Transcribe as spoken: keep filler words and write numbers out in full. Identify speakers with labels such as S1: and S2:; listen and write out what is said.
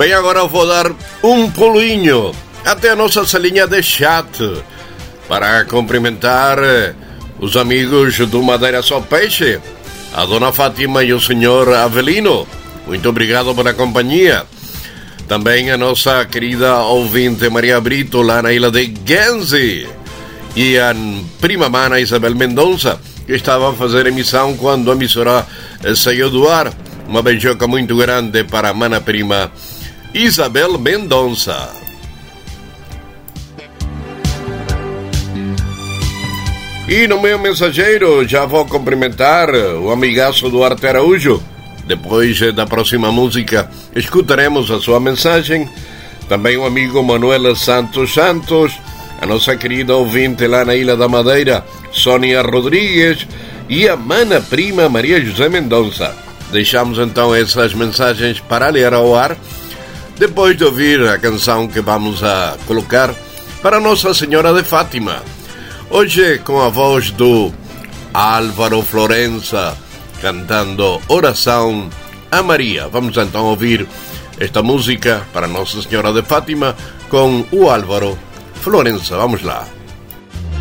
S1: Bem, agora eu vou dar um pulinho até a nossa salinha de chat para cumprimentar os amigos do Madeira Só Peixe, a dona Fátima e o senhor Avelino. Muito obrigado pela companhia. Também a nossa querida ouvinte Maria Brito, lá na ilha de Guernsey. E a prima mana Isabel Mendonça, que estava a fazer emissão quando a emissora saiu do ar. Uma beijoca muito grande para a mana prima Isabel Mendonça. E no meu mensageiro já vou cumprimentar o amigaço Duarte Araújo. Depois da próxima música escutaremos a sua mensagem. Também o amigo Manuel Santos Santos, a nossa querida ouvinte lá na Ilha da Madeira, Sônia Rodrigues, e a mana prima Maria José Mendonça. Deixamos então essas mensagens para ler ao ar, depois de ouvir a canção que vamos a colocar para Nossa Senhora de Fátima. Hoje com a voz do Álvaro Florença, cantando Oração a Maria. Vamos então ouvir esta música para Nossa Senhora de Fátima com o Álvaro Florença. Vamos lá.